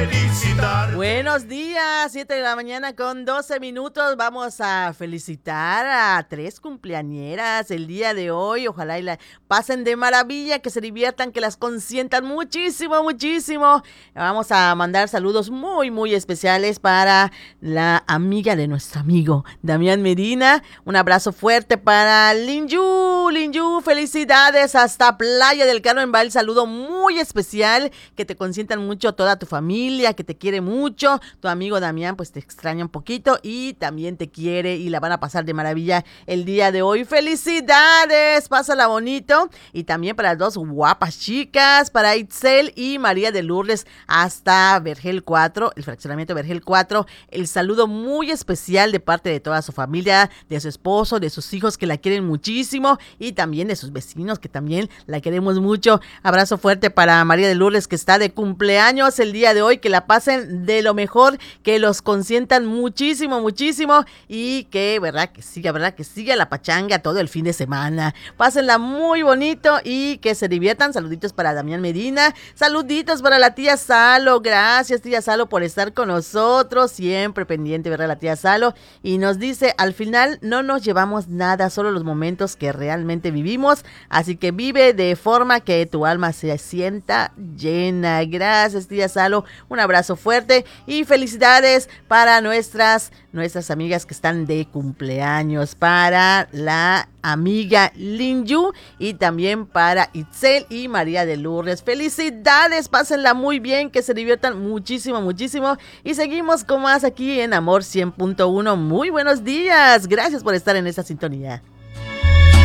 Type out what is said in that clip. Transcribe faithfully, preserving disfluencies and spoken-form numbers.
felicitar. Buenos días, siete de la mañana con doce minutos. Vamos a felicitar a tres cumpleañeras el día de hoy. Ojalá y la pasen de maravilla, que se diviertan, que las consientan muchísimo, muchísimo. Vamos a mandar saludos muy, muy especiales para la amiga de nuestro amigo Damián Medina. Un abrazo fuerte para Linju. Linju, felicidades hasta Playa del Carmen. Va el saludo muy especial, que te consientan mucho toda tu familia, que te quiere mucho. Tu amigo Damián pues te extraña un poquito y también te quiere y la van a pasar de maravilla el día de hoy. ¡Felicidades! Pásala bonito. Y también para las dos guapas chicas, para Itzel y María de Lourdes hasta Vergel cuatro, el fraccionamiento Vergel cuatro. El saludo muy especial de parte de toda su familia, de su esposo, de sus hijos que la quieren muchísimo y también de sus vecinos que también la queremos mucho. Abrazo fuerte para María de Lourdes, que está de cumpleaños el día de hoy. Que la pasen de lo mejor, que los consientan muchísimo, muchísimo y que, verdad, que siga, verdad, que siga la pachanga todo el fin de semana. Pásenla muy bonito y que se diviertan. Saluditos para Damián Medina, saluditos para la tía Salo. Gracias, tía Salo, por estar con nosotros, siempre pendiente, ¿verdad? La tía Salo. Y nos dice, al final no nos llevamos nada, solo los momentos que realmente vivimos, así que vive de forma que tu alma se sienta llena. Gracias, tía Salo, un abrazo fuerte y felicidades para nuestras, nuestras amigas que están de cumpleaños, para la amiga Linju y también para Itzel y María de Lourdes. Felicidades, pásenla muy bien, que se diviertan muchísimo, muchísimo y seguimos con más aquí en Amor cien punto uno. Muy buenos días, gracias por estar en esta sintonía.